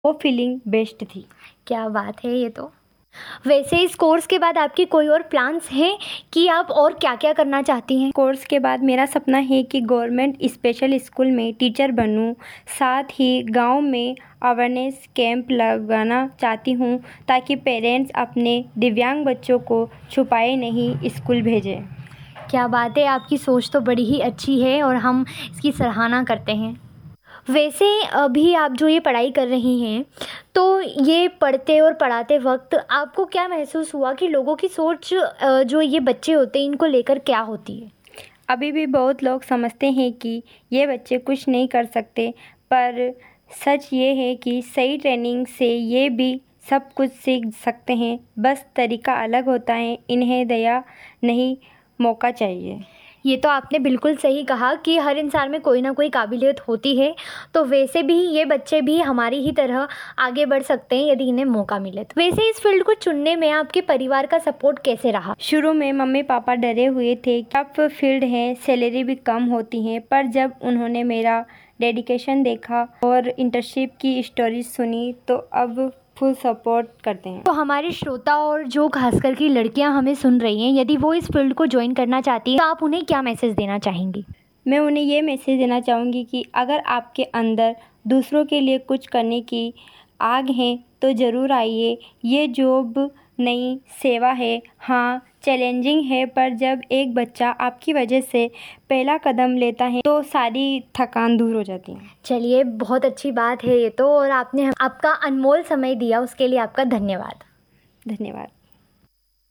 वो feeling best थी। क्या बात है ये तो। वैसे इस कोर्स के बाद आपकी कोई और प्लान्स हैं कि आप और क्या क्या करना चाहती हैं? कोर्स के बाद मेरा सपना है कि गवर्नमेंट स्पेशल स्कूल में टीचर बनूं। साथ ही गांव में अवेयरनेस कैंप लगाना चाहती हूं ताकि पेरेंट्स अपने दिव्यांग बच्चों को छुपाए नहीं स्कूल भेजें। क्या बात है, आपकी सोच तो बड़ी ही अच्छी है और हम इसकी सराहना करते हैं। वैसे अभी आप जो ये पढ़ाई कर रही हैं, तो ये पढ़ते और पढ़ाते वक्त आपको क्या महसूस हुआ कि लोगों की सोच जो ये बच्चे होते हैं इनको लेकर क्या होती है? अभी भी बहुत लोग समझते हैं कि ये बच्चे कुछ नहीं कर सकते, पर सच ये है कि सही ट्रेनिंग से ये भी सब कुछ सीख सकते हैं। बस तरीका अलग होता है। इन्हें दया नहीं, मौका चाहिए। ये तो आपने बिल्कुल सही कहा कि हर इंसान में कोई ना कोई काबिलियत होती है। तो वैसे भी ये बच्चे भी हमारी ही तरह आगे बढ़ सकते हैं यदि इन्हें मौका मिले तो। वैसे इस फील्ड को चुनने में आपके परिवार का सपोर्ट कैसे रहा? शुरू में मम्मी पापा डरे हुए थे, टफ फील्ड है, सैलरी भी कम होती है, पर जब उन्होंने मेरा डेडिकेशन देखा और इंटर्नशिप की स्टोरी सुनी तो अब फुल सपोर्ट करते हैं। तो हमारे श्रोता और जो खास करके लड़कियां हमें सुन रही हैं, यदि वो इस फील्ड को ज्वाइन करना चाहती हैं तो आप उन्हें क्या मैसेज देना चाहेंगी? मैं उन्हें ये मैसेज देना चाहूँगी कि अगर आपके अंदर दूसरों के लिए कुछ करने की आग है तो ज़रूर आइए। ये जॉब नई सेवा है, हाँ चैलेंजिंग है, पर जब एक बच्चा आपकी वजह से पहला कदम लेता है तो सारी थकान दूर हो जाती है। चलिए, बहुत अच्छी बात है ये तो, और आपने आपका अनमोल समय दिया उसके लिए आपका धन्यवाद। धन्यवाद।